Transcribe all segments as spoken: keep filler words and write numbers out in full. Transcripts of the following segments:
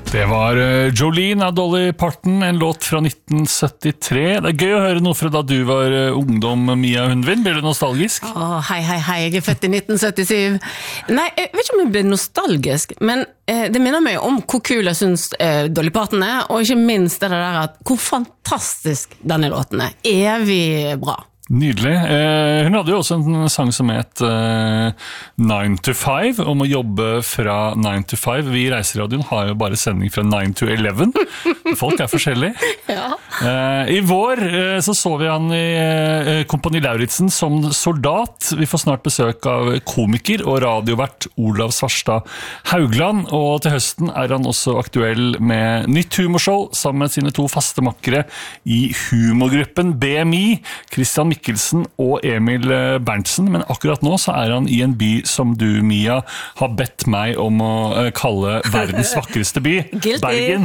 Det var Jolene av Dolly Parton, en låt fra nitten syttitre. Det er gøy å høre noe fra da du var ungdom, Mia Hundvin. Blir du nostalgisk? Åh, hei, hei, hei, jeg er født i nitten syttisju. Nei, jeg vet ikke om jeg blir nostalgisk, men eh, det minner meg om hvor kul jeg synes eh, Dolly Parton er, og ikke minst det der at hvor fantastisk denne låten er. Evig bra. Nydelig. Eh, hun hadde jo også en sang som het eh, nine to five, om å jobbe fra nine to five. Vi i Reiseradioen har jo bare sending fra nine to eleven. Folk er forskjellige. Ja. Eh, I vår eh, så så vi han i eh, Kompani Lauritzen som soldat. Vi får snart besøk av komiker og radiovert Olav Svarstad Haugland, og til høsten er han også aktuell med nytt humorshow sammen med sine to faste makkere i humorgruppen B M I, Christian Mikkelsen og Emil Berntsen, men akkurat nå så er han i en by som du, Mia, har bedt meg om å kalle verdens vakreste by, Guilty. Bergen.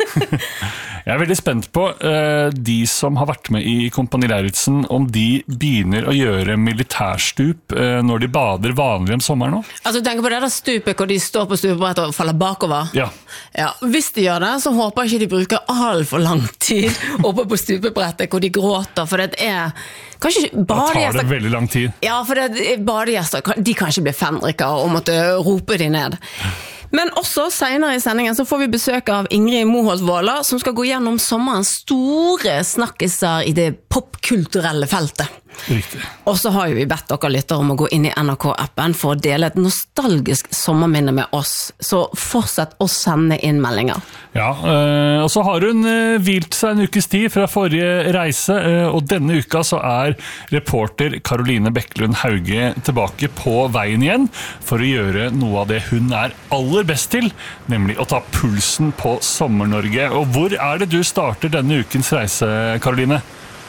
Jeg er veldig spent på uh, de som har vært med i Kompani Lauritzen, om de begynner å gjøre militærstup uh, når de bader vanlig om sommeren nå. Altså, du tenker på det der stupet hvor de står på stupebrettet og faller bakover? Ja. Ja. Hvis de gjør det, så håper jeg ikke de bruker alt for lang tid oppe på stupebrettet hvor de gråter, for det er kanskje badegjester... Da tar det veldig lang tid. Ja, for det er badegjester, de kan ikke bli fenriker og måtte rope de ned. Men også senere i sendingen så får vi besøk av Ingrid Moholt Våler, som skal gå gjennom sommerens store snakkiser i det popkulturelle feltet. Riktig. Og så har jo vi bedt dere lytter om å gå inn i N R K-appen for å dele et nostalgisk sommerminne med oss. Så fortsett å sende inn meldinger. Ja, og så har hun hvilt seg en ukes tid fra forrige reise, og denne uka så er reporter Caroline Bekkelund Hauge tilbake på veien igjen for å gjøre noe av det hun er aller best til, nemlig å ta pulsen på Sommer-Norge. Og hvor er det du starter denne ukens reise, Caroline?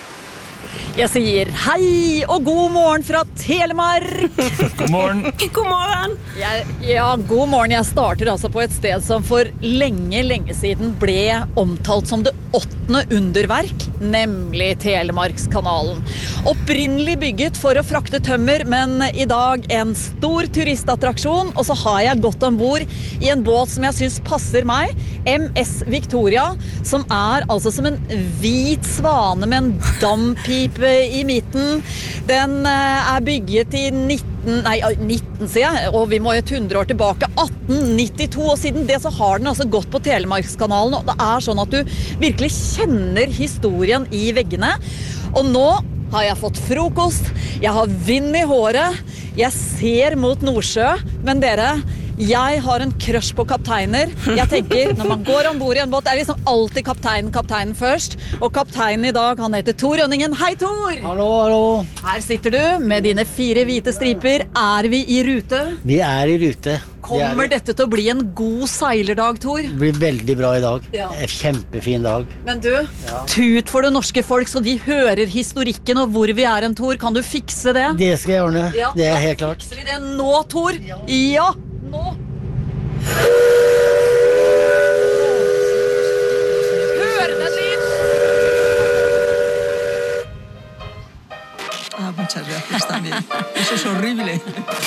Jeg sier hei og god morgen fra Telemark. God morgen. God morgen. Jeg, ja, god morgen. Jeg starter altså på et sted som for lenge, lenge siden ble omtalt som det åttende underverk, nemlig Telemarkskanalen. Opprinnelig bygget for å frakte tømmer, men i dag en stor turistattraksjon, og så har jeg gått ombord i en båt som jeg synes passer meg, M S Victoria, som er altså som en hvit svane med en dampipe i midten. Den er bygget i nitten, nei, nitten sier jeg, og vi må et hundre år tilbake, atten nittito, og siden det så har den altså gått på Telemarkskanalen, og det er sånn at du virkelig kjenner historien i veggene. Og nå har jeg fått frokost, jeg har vind i håret, jeg ser mot Nordsjø, men dere, jeg har en crush på kapteiner. Jeg tenker, når man går ombord i en båt, er det liksom alltid kapteinen, kapteinen først. Og kapteinen i dag, han heter Tor Rønningen. Hei, Tor! Hallo, hallo. Her sitter du med dine fire hvite striper. Er vi i rute? Vi er i rute. Kommer det dette til å bli en god seilerdag, Tor? Det blir veldig bra i dag. Ja. En kjempefin dag. Men du, ja. Tut for det norske folk, så de hører historikken og hvor vi er en, Tor. Kan du fikse det? Det skal jeg ordne. Ja. Det er helt klart. Fikser vi det nå, Tor? Ja. Ja. Nå. Hør den litt! Ah, muchas gracias también. Eso es horrible.